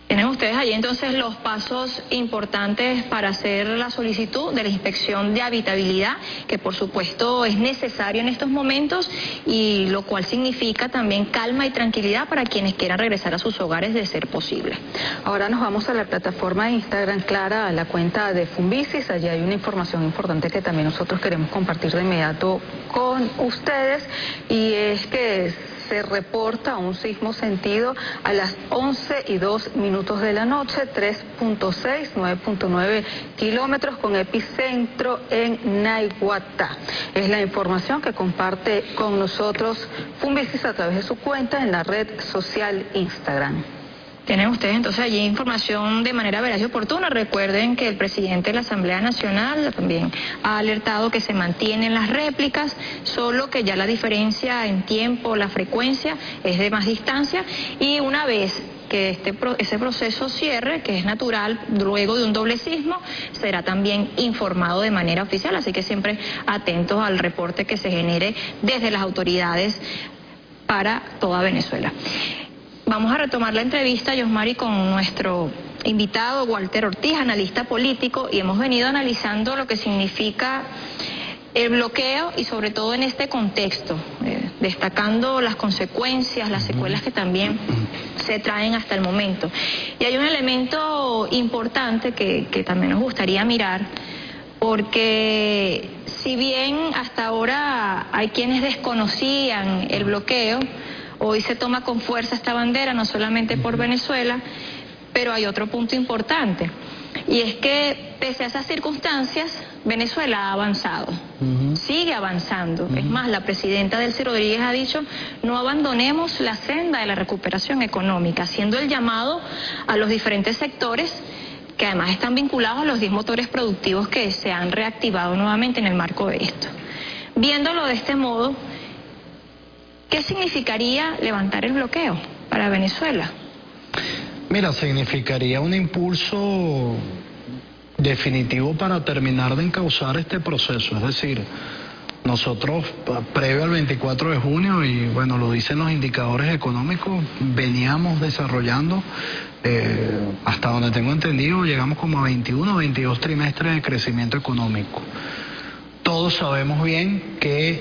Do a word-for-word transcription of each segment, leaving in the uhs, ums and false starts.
Tienen ustedes allí entonces los pasos importantes para hacer la solicitud de la inspección de habitabilidad, que por supuesto es necesario en estos momentos, y lo cual significa también calma y tranquilidad para quienes quieran regresar a sus hogares de ser posible. Ahora nos vamos a la plataforma de Instagram, Clara, a la cuenta de Fumbicis. Allí hay una información importante que también nosotros queremos compartir de inmediato con ustedes, y es que se reporta un sismo sentido a las once y dos minutos de la noche, tres punto seis, nueve punto nueve kilómetros, con epicentro en Naiguatá. Es la información que comparte con nosotros Fumbicis a través de su cuenta en la red social Instagram. Tienen ustedes entonces allí información de manera veraz y oportuna. Recuerden que el presidente de la Asamblea Nacional también ha alertado que se mantienen las réplicas, solo que ya la diferencia en tiempo, la frecuencia es de más distancia, y una vez que este, ese proceso cierre, que es natural luego de un doble sismo, será también informado de manera oficial, así que siempre atentos al reporte que se genere desde las autoridades para toda Venezuela. Vamos a retomar la entrevista, Yosmari, con nuestro invitado Walter Ortiz, analista político, y hemos venido analizando lo que significa el bloqueo y sobre todo en este contexto, eh, destacando las consecuencias, las secuelas que también se traen hasta el momento. Y hay un elemento importante que, que también nos gustaría mirar, porque si bien hasta ahora hay quienes desconocían el bloqueo, hoy se toma con fuerza esta bandera, no solamente por Venezuela, pero hay otro punto importante, y es que pese a esas circunstancias, Venezuela ha avanzado, uh-huh. sigue avanzando. Uh-huh. Es más, la presidenta Delcy Rodríguez ha dicho: no abandonemos la senda de la recuperación económica, haciendo el llamado a los diferentes sectores que además están vinculados a los diez motores productivos que se han reactivado nuevamente en el marco de esto. Viéndolo de este modo, ¿qué significaría levantar el bloqueo para Venezuela? Mira, significaría un impulso definitivo para terminar de encauzar este proceso. Es decir, nosotros, previo al veinticuatro de junio, y bueno, lo dicen los indicadores económicos, veníamos desarrollando, eh, hasta donde tengo entendido, llegamos como a veintiuno, veintidós trimestres de crecimiento económico. Todos sabemos bien que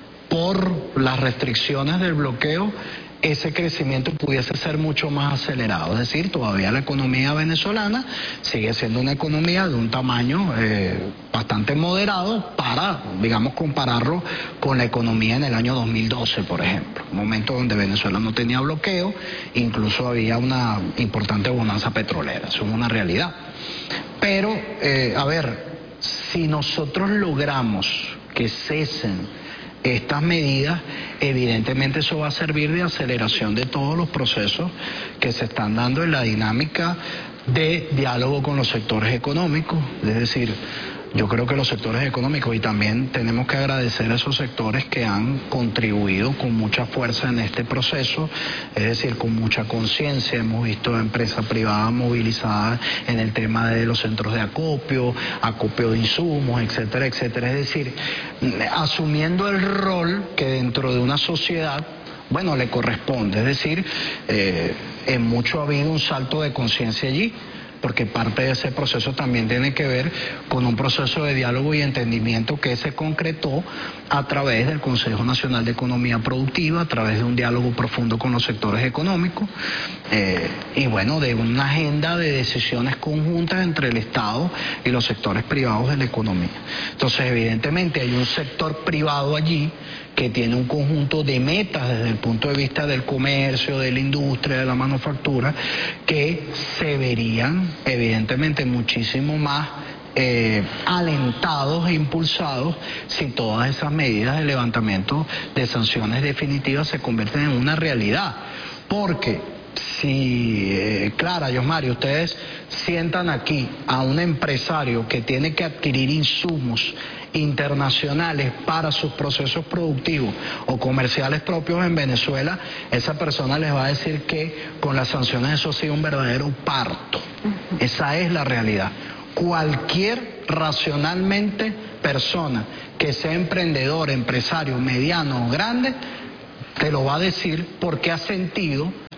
por las restricciones del bloqueo, ese crecimiento pudiese ser mucho más acelerado. Es decir, todavía la economía venezolana sigue siendo una economía de un tamaño eh, bastante moderado para, digamos, compararlo con la economía en el año dos mil doce, por ejemplo, un momento donde Venezuela no tenía bloqueo, incluso había una importante bonanza petrolera. Eso es una realidad. Pero, eh, a ver, si nosotros logramos que cesen estas medidas, evidentemente eso va a servir de aceleración de todos los procesos que se están dando en la dinámica de diálogo con los sectores económicos. Es decir, yo creo que los sectores económicos, y también tenemos que agradecer a esos sectores que han contribuido con mucha fuerza en este proceso, es decir, con mucha conciencia. Hemos visto empresas privadas movilizadas en el tema de los centros de acopio, acopio de insumos, etcétera, etcétera. Es decir, asumiendo el rol que dentro de una sociedad, bueno, le corresponde. Es decir, eh, en mucho ha habido un salto de conciencia allí, porque parte de ese proceso también tiene que ver con un proceso de diálogo y entendimiento que se concretó a través del Consejo Nacional de Economía Productiva, a través de un diálogo profundo con los sectores económicos, eh, y bueno, de una agenda de decisiones conjuntas entre el Estado y los sectores privados de la economía. Entonces, evidentemente hay un sector privado allí que tiene un conjunto de metas desde el punto de vista del comercio, de la industria, de la manufactura, que se verían evidentemente muchísimo más eh, alentados e impulsados si todas esas medidas de levantamiento de sanciones definitivas se convierten en una realidad. Porque si, eh, Clara, Yosmari, ustedes sientan aquí a un empresario que tiene que adquirir insumos internacionales para sus procesos productivos o comerciales propios en Venezuela, esa persona les va a decir que con las sanciones eso ha sido un verdadero parto. Uh-huh. Esa es la realidad. Cualquier racionalmente persona que sea emprendedor, empresario, mediano o grande, te lo va a decir porque ha sentido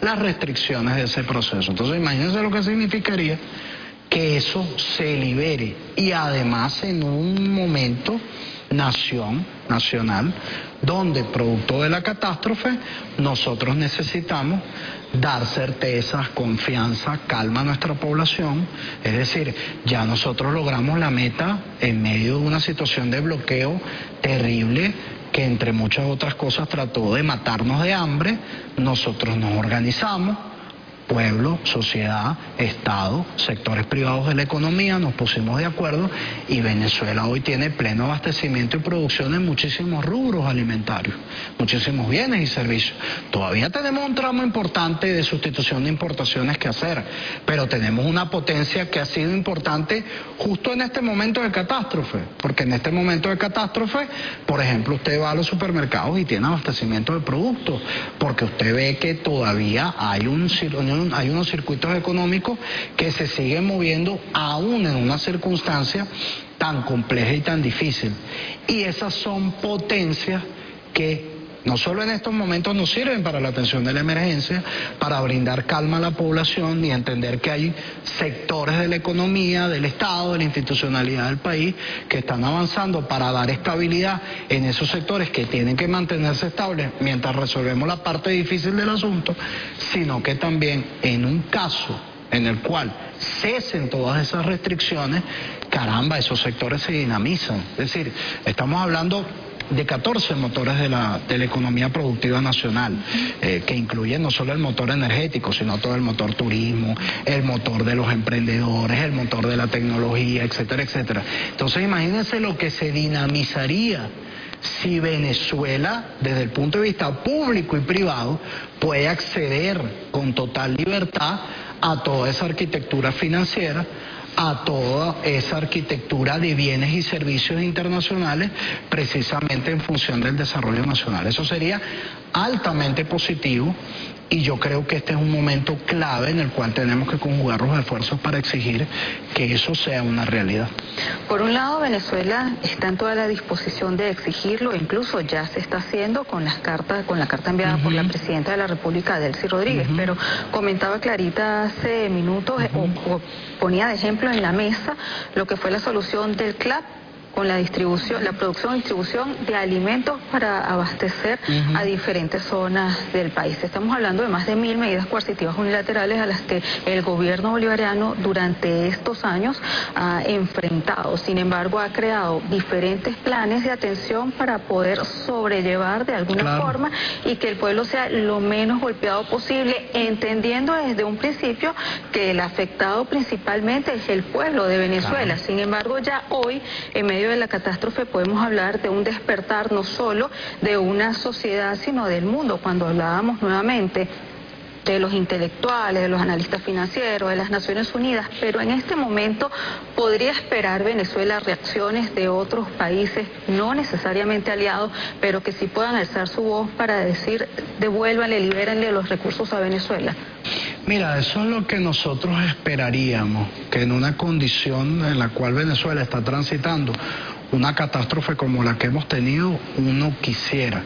las restricciones de ese proceso. Entonces imagínense lo que significaría que eso se libere, y además en un momento nación, nacional, donde producto de la catástrofe nosotros necesitamos dar certezas, confianza, calma a nuestra población. Es decir, ya nosotros logramos la meta en medio de una situación de bloqueo terrible que entre muchas otras cosas trató de matarnos de hambre. Nosotros nos organizamos, pueblo, sociedad, Estado, sectores privados de la economía, nos pusimos de acuerdo, y Venezuela hoy tiene pleno abastecimiento y producción en muchísimos rubros alimentarios, muchísimos bienes y servicios. Todavía tenemos un tramo importante de sustitución de importaciones que hacer, pero tenemos una potencia que ha sido importante justo en este momento de catástrofe, porque en este momento de catástrofe, por ejemplo, usted va a los supermercados y tiene abastecimiento de productos, porque usted ve que todavía hay un hay unos circuitos económicos que se siguen moviendo aún en una circunstancia tan compleja y tan difícil. Y esas son potencias que no solo en estos momentos nos sirven para la atención de la emergencia, para brindar calma a la población y entender que hay sectores de la economía, del Estado, de la institucionalidad del país que están avanzando para dar estabilidad en esos sectores que tienen que mantenerse estables mientras resolvemos la parte difícil del asunto, sino que también en un caso en el cual cesen todas esas restricciones, caramba, esos sectores se dinamizan. Es decir, estamos hablando de catorce motores de la, de la economía productiva nacional, eh, que incluyen no solo el motor energético, sino todo el motor turismo, el motor de los emprendedores, el motor de la tecnología, etcétera, etcétera. Entonces imagínense lo que se dinamizaría si Venezuela, desde el punto de vista público y privado, puede acceder con total libertad a toda esa arquitectura financiera, a toda esa arquitectura de bienes y servicios internacionales, precisamente en función del desarrollo nacional. Eso sería altamente positivo, y yo creo que este es un momento clave en el cual tenemos que conjugar los esfuerzos para exigir que eso sea una realidad. Por un lado, Venezuela está en toda la disposición de exigirlo, incluso ya se está haciendo con las cartas, con la carta enviada uh-huh. por la presidenta de la República, Delcy Rodríguez, uh-huh. pero comentaba Clarita hace minutos, uh-huh. o, o ponía de ejemplo en la mesa lo que fue la solución del C L A P con la distribución, la producción y distribución de alimentos para abastecer uh-huh. a diferentes zonas del país. Estamos hablando de más de mil medidas coercitivas unilaterales a las que el gobierno bolivariano durante estos años ha enfrentado. Sin embargo, ha creado diferentes planes de atención para poder sobrellevar de alguna claro. forma y que el pueblo sea lo menos golpeado posible, entendiendo desde un principio que el afectado principalmente es el pueblo de Venezuela. Claro. Sin embargo, ya hoy, en medio de la catástrofe, podemos hablar de un despertar no solo de una sociedad, sino del mundo. Cuando hablábamos nuevamente de los intelectuales, de los analistas financieros, de las Naciones Unidas, pero en este momento podría esperar Venezuela reacciones de otros países, no necesariamente aliados, pero que sí puedan alzar su voz para decir, devuélvanle, libérenle los recursos a Venezuela. Mira, eso es lo que nosotros esperaríamos, que en una condición en la cual Venezuela está transitando una catástrofe como la que hemos tenido, uno quisiera.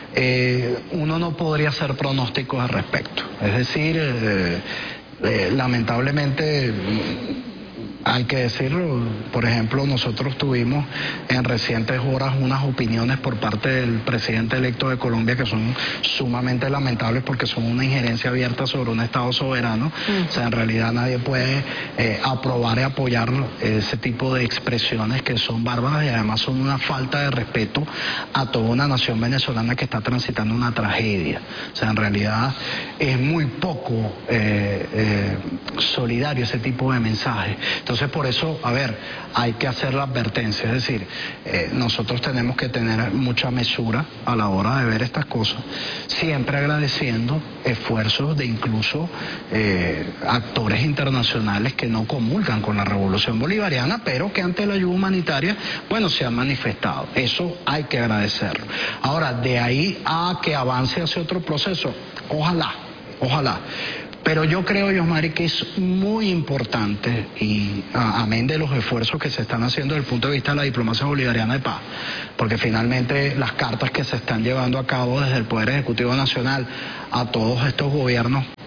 Eh, uno no podría hacer pronósticos al respecto. Es decir, eh, eh, lamentablemente, hay que decirlo, por ejemplo, nosotros tuvimos en recientes horas unas opiniones por parte del presidente electo de Colombia que son sumamente lamentables porque son una injerencia abierta sobre un Estado soberano. Mm. O sea, en realidad nadie puede eh, aprobar y apoyar ese tipo de expresiones que son bárbaras y además son una falta de respeto a toda una nación venezolana que está transitando una tragedia. O sea, en realidad es muy poco eh, eh, solidario ese tipo de mensajes. Entonces, por eso, a ver, hay que hacer la advertencia, es decir, eh, nosotros tenemos que tener mucha mesura a la hora de ver estas cosas, siempre agradeciendo esfuerzos de incluso eh, actores internacionales que no comulgan con la revolución bolivariana, pero que ante la ayuda humanitaria, bueno, se han manifestado. Eso hay que agradecerlo. Ahora, de ahí a que avance hacia otro proceso, ojalá, ojalá. Pero yo creo, Yosmari, que es muy importante, y a, amén de los esfuerzos que se están haciendo desde el punto de vista de la diplomacia bolivariana de paz, porque finalmente las cartas que se están llevando a cabo desde el Poder Ejecutivo Nacional a todos estos gobiernos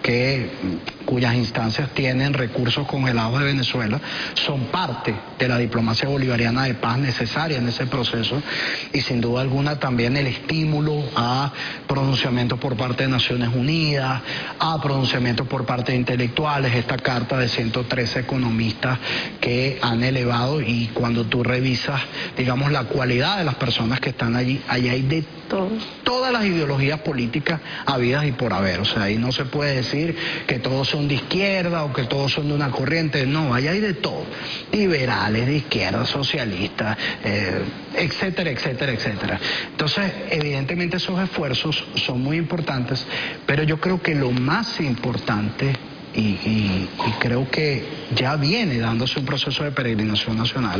que, cuyas instancias tienen recursos congelados de Venezuela, son parte de la diplomacia bolivariana de paz necesaria en ese proceso, y sin duda alguna también el estímulo a pronunciamientos por parte de Naciones Unidas, a pronunciamientos por parte de intelectuales, esta carta de ciento trece economistas que han elevado, y cuando tú revisas, digamos, la cualidad de las personas que están allí, allí hay de todo, todas las ideologías políticas habidas y por haber. O sea, ahí no se puede decir que todos son de izquierda o que todos son de una corriente, no, ahí hay de todo, liberales, de izquierda, socialistas, eh, etcétera, etcétera, etcétera. Entonces, evidentemente esos esfuerzos son muy importantes, pero yo creo que lo más importante, y, y, y creo que ya viene dándose un proceso de peregrinación nacional,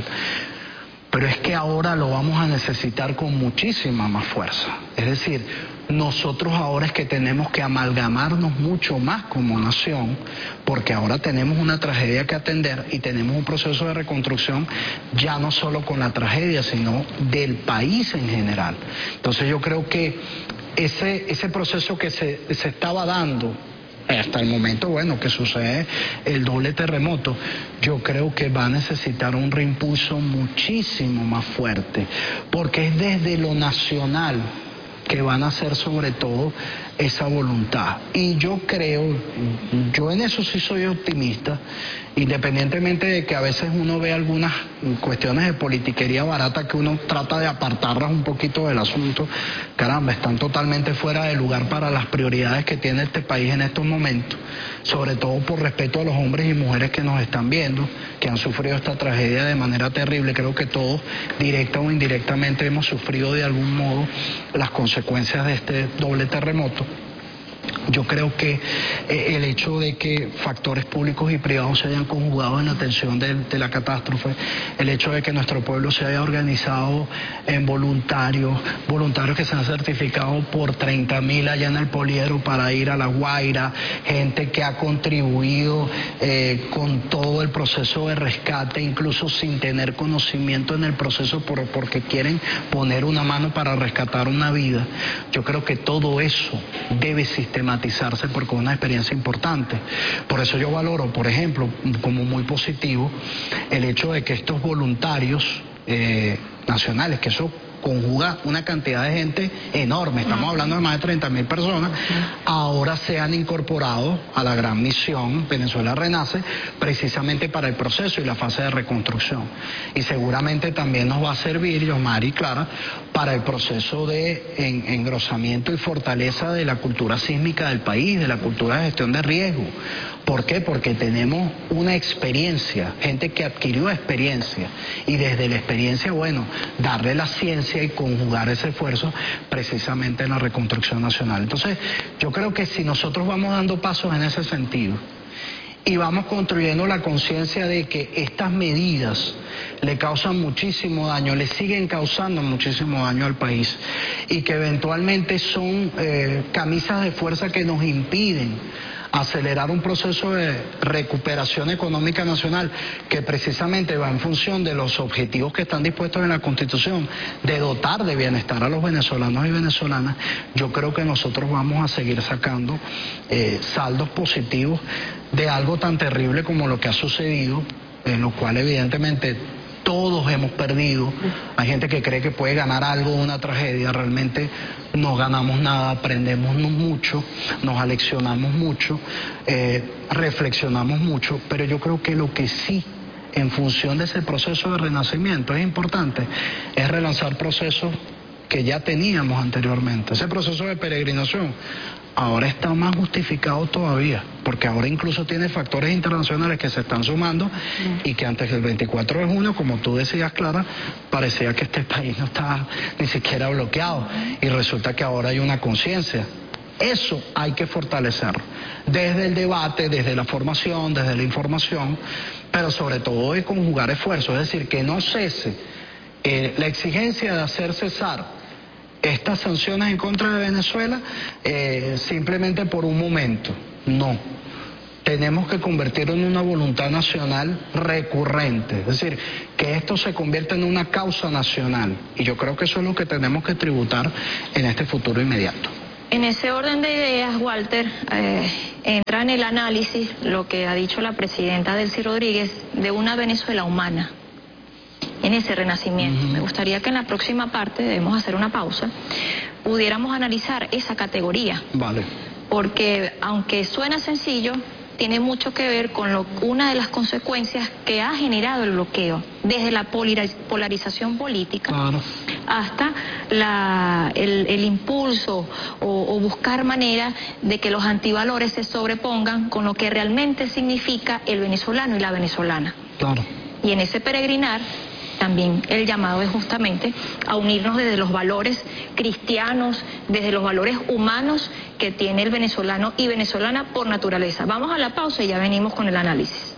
pero es que ahora lo vamos a necesitar con muchísima más fuerza. Es decir, nosotros ahora es que tenemos que amalgamarnos mucho más como nación, porque ahora tenemos una tragedia que atender y tenemos un proceso de reconstrucción ya no solo con la tragedia, sino del país en general. Entonces yo creo que ese, ese proceso que se, se estaba dando hasta el momento, bueno, que sucede el doble terremoto, yo creo que va a necesitar un reimpulso muchísimo más fuerte, porque es desde lo nacional que van a hacer sobre todo esa voluntad. Y yo creo, yo en eso sí soy optimista, independientemente de que a veces uno ve algunas cuestiones de politiquería barata que uno trata de apartarlas un poquito del asunto. Caramba, están totalmente fuera de lugar para las prioridades que tiene este país en estos momentos, sobre todo por respeto a los hombres y mujeres que nos están viendo, que han sufrido esta tragedia de manera terrible. Creo que todos, directa o indirectamente, hemos sufrido de algún modo las consecuencias de este doble terremoto. Yo creo que eh, el hecho de que factores públicos y privados se hayan conjugado en la atención de, de la catástrofe, el hecho de que nuestro pueblo se haya organizado en voluntarios, voluntarios que se han certificado por treinta mil allá en el Poliedro para ir a La Guaira, gente que ha contribuido eh, con todo el proceso de rescate, incluso sin tener conocimiento en el proceso por, porque quieren poner una mano para rescatar una vida. Yo creo que todo eso debe sistematizarse porque es una experiencia importante. Por eso yo valoro, por ejemplo, como muy positivo el hecho de que estos voluntarios eh, nacionales, que eso conjuga una cantidad de gente enorme, estamos hablando de más de treinta mil personas, ahora se han incorporado a la gran misión Venezuela Renace, precisamente para el proceso y la fase de reconstrucción. Y seguramente también nos va a servir, Yomar y Clara, para el proceso de en, engrosamiento y fortaleza de la cultura sísmica del país, de la cultura de gestión de riesgo. ¿Por qué? Porque tenemos una experiencia, gente que adquirió experiencia, y desde la experiencia, bueno, darle la ciencia y conjugar ese esfuerzo precisamente en la reconstrucción nacional. Entonces, yo creo que si nosotros vamos dando pasos en ese sentido y vamos construyendo la conciencia de que estas medidas le causan muchísimo daño, le siguen causando muchísimo daño al país, y que eventualmente son eh, camisas de fuerza que nos impiden acelerar un proceso de recuperación económica nacional que precisamente va en función de los objetivos que están dispuestos en la Constitución, de dotar de bienestar a los venezolanos y venezolanas. Yo creo que nosotros vamos a seguir sacando eh, saldos positivos de algo tan terrible como lo que ha sucedido, en lo cual evidentemente todos hemos perdido. Hay gente que cree que puede ganar algo de una tragedia, realmente no ganamos nada, aprendemos mucho, nos aleccionamos mucho, eh, reflexionamos mucho, pero yo creo que lo que sí, en función de ese proceso de renacimiento, es importante, es relanzar procesos que ya teníamos anteriormente. Ese proceso de peregrinación ahora está más justificado todavía, porque ahora incluso tiene factores internacionales que se están sumando, y que antes del veinticuatro de junio, como tú decías, Clara, parecía que este país no estaba ni siquiera bloqueado, y resulta que ahora hay una conciencia. Eso hay que fortalecerlo, desde el debate, desde la formación, desde la información, pero sobre todo de conjugar esfuerzos, es decir, que no cese eh, la exigencia de hacer cesar estas sanciones en contra de Venezuela eh, simplemente por un momento. No, tenemos que convertirlo en una voluntad nacional recurrente, es decir, que esto se convierta en una causa nacional, y yo creo que eso es lo que tenemos que tributar en este futuro inmediato. En ese orden de ideas, Walter, eh, entra en el análisis lo que ha dicho la presidenta Delcy Rodríguez de una Venezuela humana, en ese renacimiento. Uh-huh. Me gustaría que en la próxima parte, debemos hacer una pausa, pudiéramos analizar esa categoría. Vale. Porque aunque suena sencillo, tiene mucho que ver con lo, una de las consecuencias que ha generado el bloqueo, desde la polarización política, claro, hasta la, el, el impulso o, o buscar maneras de que los antivalores se sobrepongan con lo que realmente significa el venezolano y la venezolana. Claro. Y en ese peregrinar, también el llamado es justamente a unirnos desde los valores cristianos, desde los valores humanos que tiene el venezolano y venezolana por naturaleza. Vamos a la pausa y ya venimos con el análisis.